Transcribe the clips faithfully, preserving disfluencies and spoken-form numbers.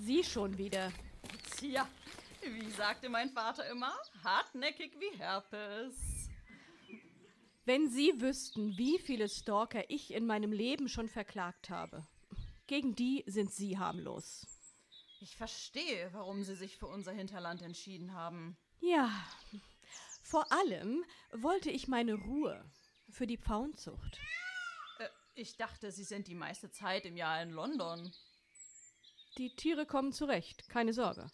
Sie schon wieder. Tja, wie sagte mein Vater immer, hartnäckig wie Herpes. Wenn Sie wüssten, wie viele Stalker ich in meinem Leben schon verklagt habe. Gegen die sind Sie harmlos. Ich verstehe, warum Sie sich für unser Hinterland entschieden haben. Ja, vor allem wollte ich meine Ruhe für die Pfauenzucht. Äh, ich dachte, Sie sind die meiste Zeit im Jahr in London. Die Tiere kommen zurecht, keine Sorge.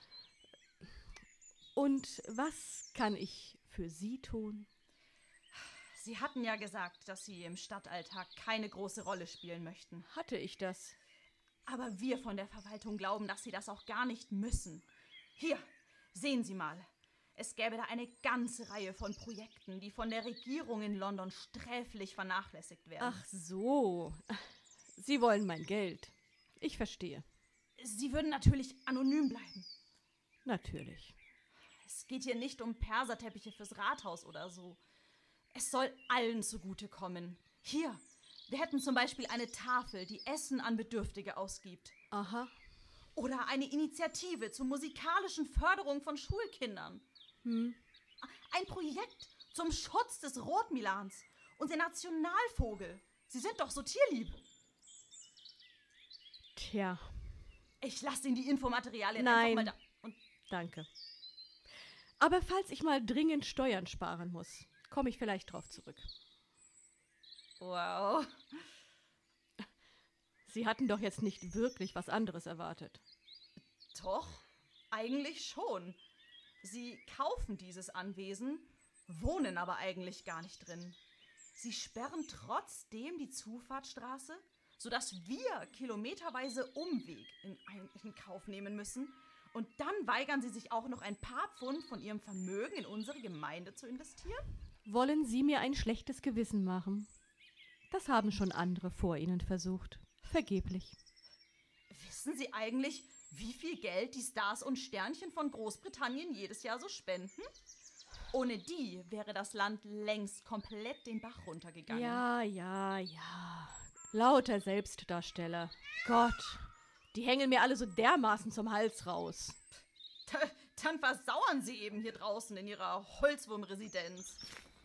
Und was kann ich für Sie tun? Sie hatten ja gesagt, dass Sie im Stadtalltag keine große Rolle spielen möchten. Hatte ich das? Aber wir von der Verwaltung glauben, dass Sie das auch gar nicht müssen. Hier, sehen Sie mal. Es gäbe da eine ganze Reihe von Projekten, die von der Regierung in London sträflich vernachlässigt werden. Ach so. Sie wollen mein Geld. Ich verstehe. Sie würden natürlich anonym bleiben. Natürlich. Es geht hier nicht um Perserteppiche fürs Rathaus oder so. Es soll allen zugutekommen. Hier, wir hätten zum Beispiel eine Tafel, die Essen an Bedürftige ausgibt. Aha. Oder eine Initiative zur musikalischen Förderung von Schulkindern. Hm. Ein Projekt zum Schutz des Rotmilans, unser Nationalvogel. Sie sind doch so tierlieb. Tja. Ich lasse Ihnen die Infomaterialien Nein. einfach mal da. Und Danke. Aber falls ich mal dringend Steuern sparen muss, komme ich vielleicht drauf zurück. wow. Sie hatten doch jetzt nicht wirklich was anderes erwartet. Doch, eigentlich schon. Sie kaufen dieses Anwesen, wohnen aber eigentlich gar nicht drin. Sie sperren trotzdem die Zufahrtsstraße, sodass wir kilometerweise Umweg in, in Kauf nehmen müssen. Und dann weigern sie sich auch noch ein paar Pfund von ihrem Vermögen in unsere Gemeinde zu investieren? Wollen Sie mir ein schlechtes Gewissen machen? Das haben schon andere vor Ihnen versucht. Vergeblich. Wissen Sie eigentlich, wie viel Geld die Stars und Sternchen von Großbritannien jedes Jahr so spenden? Ohne die wäre das Land längst komplett den Bach runtergegangen. Ja, ja, ja. Lauter Selbstdarsteller. Gott, die hängen mir alle so dermaßen zum Hals raus. Da, dann versauern Sie eben hier draußen in Ihrer Holzwurmresidenz.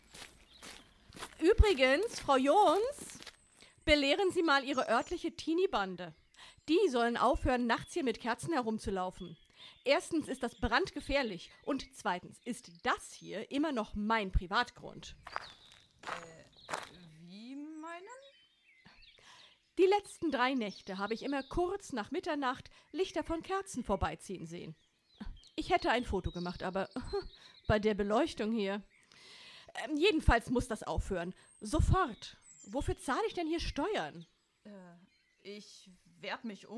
Übrigens, Frau Jons, belehren Sie mal Ihre örtliche Teenie-Bande. Die sollen aufhören, nachts hier mit Kerzen herumzulaufen. Erstens ist das brandgefährlich und zweitens ist das hier immer noch mein Privatgrund. Äh, wie meinen? Die letzten drei Nächte habe ich immer kurz nach Mitternacht Lichter von Kerzen vorbeiziehen sehen. Ich hätte ein Foto gemacht, aber bei der Beleuchtung hier. Ähm, jedenfalls muss das aufhören. Sofort. Wofür zahle ich denn hier Steuern? Äh, ich werde mich um.